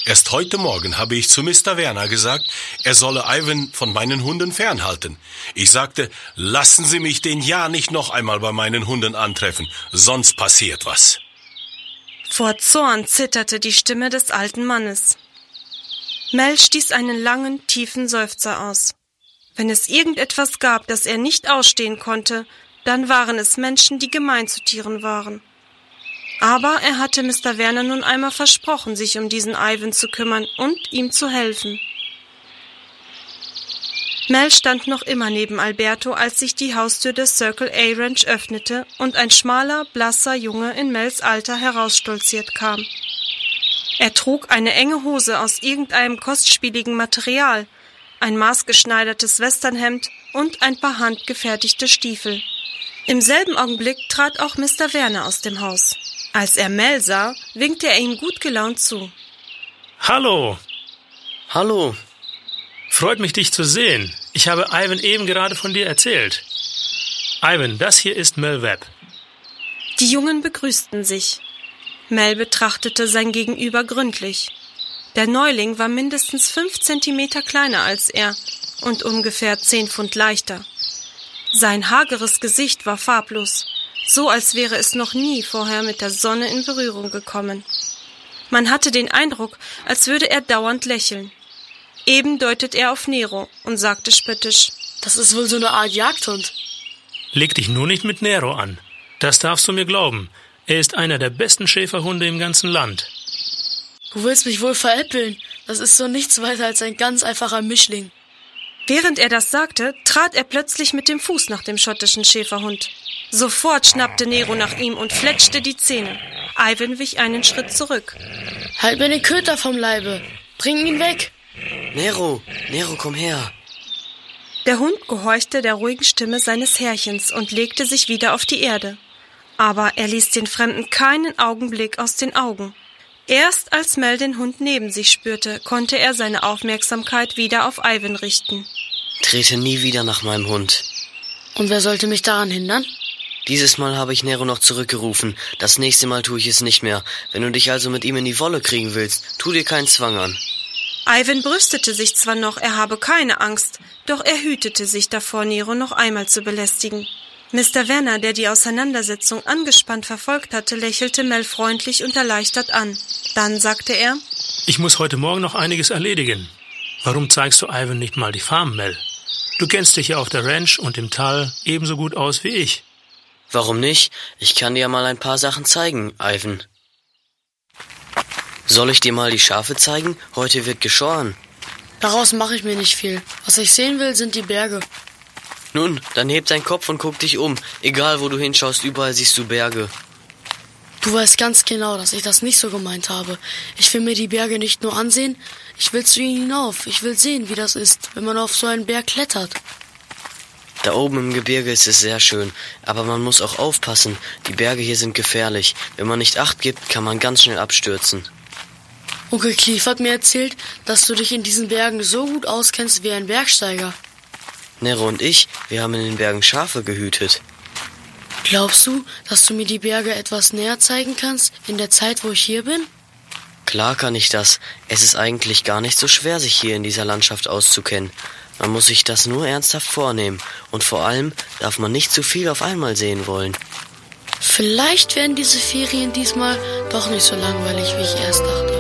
Erst heute Morgen habe ich zu Mr. Werner gesagt, er solle Ivan von meinen Hunden fernhalten. Ich sagte, lassen Sie mich den ja nicht noch einmal bei meinen Hunden antreffen, sonst passiert was. Vor Zorn zitterte die Stimme des alten Mannes. Mel stieß einen langen, tiefen Seufzer aus. Wenn es irgendetwas gab, das er nicht ausstehen konnte, dann waren es Menschen, die gemein zu Tieren waren. Aber er hatte Mr. Werner nun einmal versprochen, sich um diesen Ivan zu kümmern und ihm zu helfen. Mel stand noch immer neben Alberto, als sich die Haustür des Circle A Ranch öffnete und ein schmaler, blasser Junge in Mels Alter herausstolziert kam. Er trug eine enge Hose aus irgendeinem kostspieligen Material, ein maßgeschneidertes Westernhemd und ein paar handgefertigte Stiefel. Im selben Augenblick trat auch Mr. Werner aus dem Haus. Als er Mel sah, winkte er ihm gut gelaunt zu. Hallo. Hallo. Freut mich, dich zu sehen. Ich habe Ivan eben gerade von dir erzählt. Ivan, das hier ist Mel Webb. Die Jungen begrüßten sich. Mel betrachtete sein Gegenüber gründlich. Der Neuling war mindestens 5 Zentimeter kleiner als er und ungefähr 10 Pfund leichter. Sein hageres Gesicht war farblos, so als wäre es noch nie vorher mit der Sonne in Berührung gekommen. Man hatte den Eindruck, als würde er dauernd lächeln. Eben deutet er auf Nero und sagte spöttisch: Das ist wohl so eine Art Jagdhund. Leg dich nur nicht mit Nero an. Das darfst du mir glauben. Er ist einer der besten Schäferhunde im ganzen Land. Du willst mich wohl veräppeln. Das ist so nichts weiter als ein ganz einfacher Mischling. Während er das sagte, trat er plötzlich mit dem Fuß nach dem schottischen Schäferhund. Sofort schnappte Nero nach ihm und fletschte die Zähne. Ivan wich einen Schritt zurück. Halt mir den Köter vom Leibe. Bring ihn weg. Nero, komm her. Der Hund gehorchte der ruhigen Stimme seines Herrchens und legte sich wieder auf die Erde. Aber er ließ den Fremden keinen Augenblick aus den Augen. Erst als Mel den Hund neben sich spürte, konnte er seine Aufmerksamkeit wieder auf Ivan richten. Trete nie wieder nach meinem Hund. Und wer sollte mich daran hindern? Dieses Mal habe ich Nero noch zurückgerufen. Das nächste Mal tue ich es nicht mehr. Wenn du dich also mit ihm in die Wolle kriegen willst, tu dir keinen Zwang an. Ivan brüstete sich zwar noch, er habe keine Angst, doch er hütete sich davor, Nero noch einmal zu belästigen. Mr. Werner, der die Auseinandersetzung angespannt verfolgt hatte, lächelte Mel freundlich und erleichtert an. Dann sagte er: Ich muss heute Morgen noch einiges erledigen. Warum zeigst du Ivan nicht mal die Farm, Mel? Du kennst dich ja auf der Ranch und im Tal ebenso gut aus wie ich. Warum nicht? Ich kann dir mal ein paar Sachen zeigen, Ivan. Soll ich dir mal die Schafe zeigen? Heute wird geschoren. Daraus mache ich mir nicht viel. Was ich sehen will, sind die Berge. Nun, dann heb deinen Kopf und guck dich um. Egal, wo du hinschaust, überall siehst du Berge. Du weißt ganz genau, dass ich das nicht so gemeint habe. Ich will mir die Berge nicht nur ansehen, ich will zu ihnen hinauf. Ich will sehen, wie das ist, wenn man auf so einen Berg klettert. Da oben im Gebirge ist es sehr schön, aber man muss auch aufpassen. Die Berge hier sind gefährlich. Wenn man nicht Acht gibt, kann man ganz schnell abstürzen. Onkel Cliff hat mir erzählt, dass du dich in diesen Bergen so gut auskennst wie ein Bergsteiger. Nero und ich, wir haben in den Bergen Schafe gehütet. Glaubst du, dass du mir die Berge etwas näher zeigen kannst, in der Zeit, wo ich hier bin? Klar kann ich das. Es ist eigentlich gar nicht so schwer, sich hier in dieser Landschaft auszukennen. Man muss sich das nur ernsthaft vornehmen. Und vor allem darf man nicht zu viel auf einmal sehen wollen. Vielleicht werden diese Ferien diesmal doch nicht so langweilig, wie ich erst dachte.